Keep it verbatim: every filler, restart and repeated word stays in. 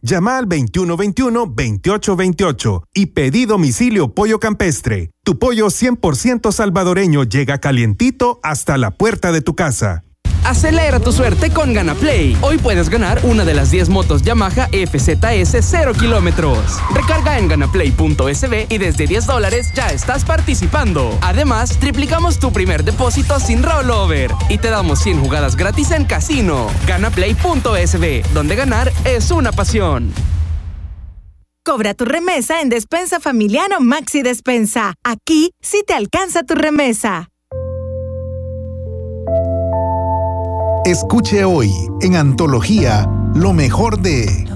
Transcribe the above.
Llama al veintiuno veintiuno, veintiocho veintiocho y pedí domicilio Pollo Campestre. Tu pollo cien por ciento salvadoreño llega calientito hasta la puerta de tu casa. Acelera tu suerte con GanaPlay. Hoy puedes ganar una de las diez motos Yamaha F Z S cero kilómetros. Recarga en ganaplay punto es be y desde diez dólares ya estás participando. Además, triplicamos tu primer depósito sin rollover y te damos cien jugadas gratis en casino. ganaplay punto es be, donde ganar es una pasión. Cobra tu remesa en Despensa Familiar o Maxi Despensa. Aquí sí te alcanza tu remesa. Escuche hoy en Antología lo mejor de